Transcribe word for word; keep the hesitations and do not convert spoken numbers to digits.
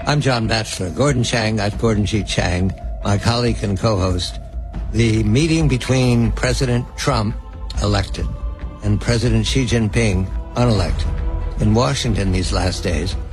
I'm John Batchelor. Gordon Chang, that's Gordon G. Chang, my colleague and co-host. The meeting between President Trump, elected, and President Xi Jinping, unelected, in Washington these last days